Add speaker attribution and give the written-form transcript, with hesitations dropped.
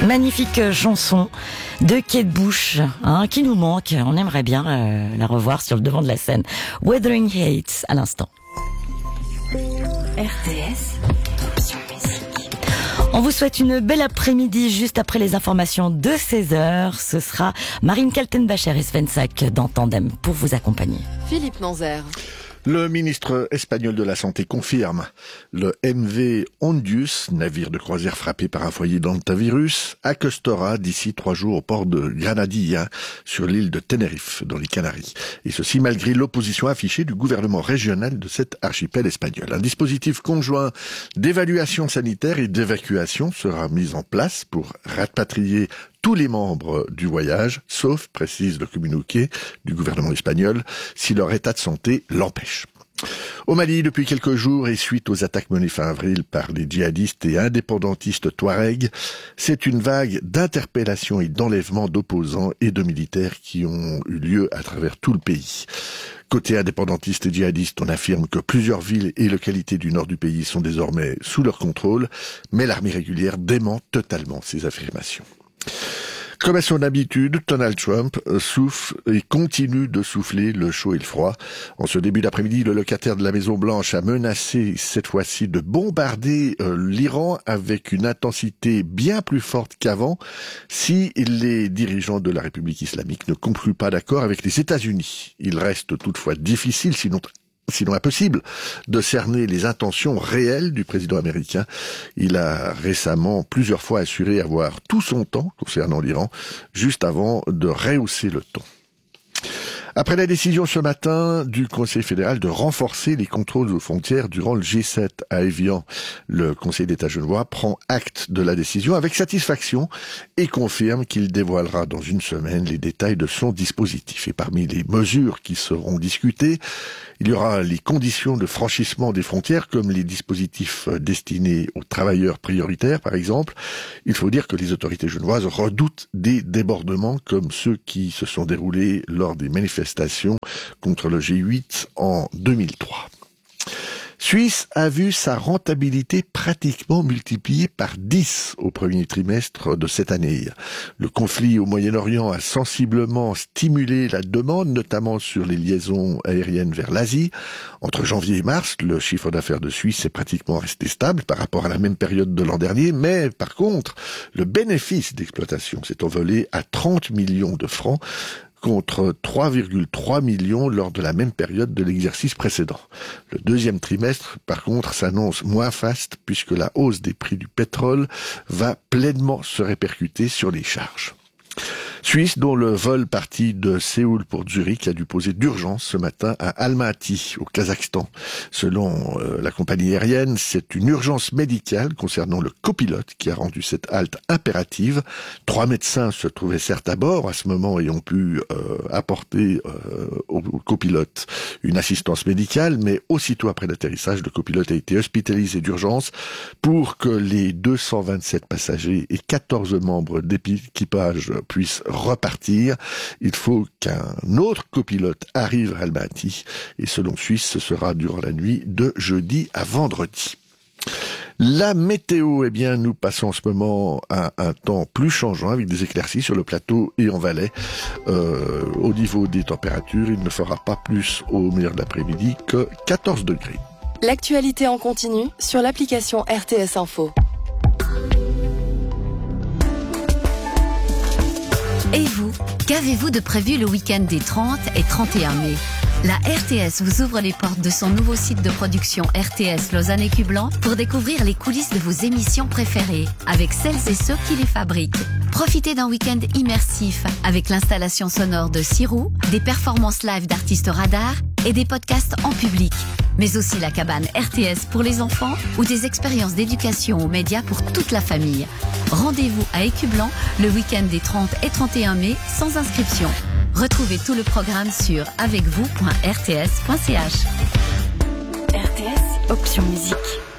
Speaker 1: Magnifique chanson de Kate Bush, qui nous manque. On aimerait bien la revoir sur le devant de la scène. Wuthering Heights à l'instant.
Speaker 2: RTS, option musique.
Speaker 1: On vous souhaite une belle après-midi juste après les informations de 16h. Ce sera Marine Kaltenbacher et Sven Sack dans Tandem pour vous accompagner.
Speaker 2: Philippe Nanzer.
Speaker 3: Le ministre espagnol de la Santé confirme le MV Ondius, navire de croisière frappé par un foyer d'hantavirus, accostera d'ici 3 jours au port de Granadilla, sur l'île de Tenerife, dans les Canaries. Et ceci malgré l'opposition affichée du gouvernement régional de cet archipel espagnol. Un dispositif conjoint d'évaluation sanitaire et d'évacuation sera mis en place pour rapatrier tous les membres du voyage, sauf, précise le communiqué du gouvernement espagnol, si leur état de santé l'empêche. Au Mali, depuis quelques jours, et suite aux attaques menées fin avril par les djihadistes et indépendantistes touaregs, c'est une vague d'interpellations et d'enlèvements d'opposants et de militaires qui ont eu lieu à travers tout le pays. Côté indépendantiste et djihadiste, on affirme que plusieurs villes et localités du nord du pays sont désormais sous leur contrôle, mais l'armée régulière dément totalement ces affirmations. Comme à son habitude, Donald Trump souffle et continue de souffler le chaud et le froid. En ce début d'après-midi, le locataire de la Maison-Blanche a menacé cette fois-ci de bombarder l'Iran avec une intensité bien plus forte qu'avant si les dirigeants de la République islamique ne concluent pas d'accord avec les États-Unis. Il reste toutefois difficile, sinon impossible, de cerner les intentions réelles du président américain. Il a récemment plusieurs fois assuré avoir tout son temps concernant l'Iran, juste avant de rehausser le ton. Après la décision ce matin du Conseil fédéral de renforcer les contrôles aux frontières durant le G7 à Évian, le Conseil d'État genevois prend acte de la décision avec satisfaction et confirme qu'il dévoilera dans une semaine les détails de son dispositif. Et parmi les mesures qui seront discutées, il y aura les conditions de franchissement des frontières, comme les dispositifs destinés aux travailleurs prioritaires, par exemple. Il faut dire que les autorités genevoises redoutent des débordements comme ceux qui se sont déroulés lors des manifestations contre le G8 en 2003. Suisse a vu sa rentabilité pratiquement multipliée par 10 au premier trimestre de cette année. Le conflit au Moyen-Orient a sensiblement stimulé la demande, notamment sur les liaisons aériennes vers l'Asie. Entre janvier et mars, le chiffre d'affaires de Suisse est pratiquement resté stable par rapport à la même période de l'an dernier, mais par contre, le bénéfice d'exploitation s'est envolé à 30 millions de francs, contre 3,3 millions lors de la même période de l'exercice précédent. Le deuxième trimestre, par contre, s'annonce moins faste puisque la hausse des prix du pétrole va pleinement se répercuter sur les charges. Suisse, dont le vol parti de Séoul pour Zurich a dû poser d'urgence ce matin à Almaty, au Kazakhstan. Selon la compagnie aérienne, c'est une urgence médicale concernant le copilote qui a rendu cette halte impérative. 3 médecins se trouvaient certes à bord à ce moment et ont pu apporter au copilote une assistance médicale, mais aussitôt après l'atterrissage, le copilote a été hospitalisé d'urgence pour que les 227 passagers et 14 membres d'équipage puissent repartir. Il faut qu'un autre copilote arrive à Almaty et selon Suisse, ce sera durant la nuit de jeudi à vendredi. La météo, nous passons en ce moment à un temps plus changeant avec des éclaircies sur le plateau et en Valais. Au niveau des températures, il ne fera pas plus au milieu de l'après-midi que 14 degrés.
Speaker 2: L'actualité en continu sur l'application RTS Info.
Speaker 4: Et vous, qu'avez-vous de prévu le week-end des 30 et 31 mai ? La RTS vous ouvre les portes de son nouveau site de production RTS Lausanne et Cublan pour découvrir les coulisses de vos émissions préférées avec celles et ceux qui les fabriquent. Profitez d'un week-end immersif avec l'installation sonore de Sirou, des performances live d'artistes radars et des podcasts en public. Mais aussi la cabane RTS pour les enfants ou des expériences d'éducation aux médias pour toute la famille. Rendez-vous à Écublan le week-end des 30 et 31 mai sans inscription. Retrouvez tout le programme sur avecvous.rts.ch.
Speaker 2: RTS, option musique.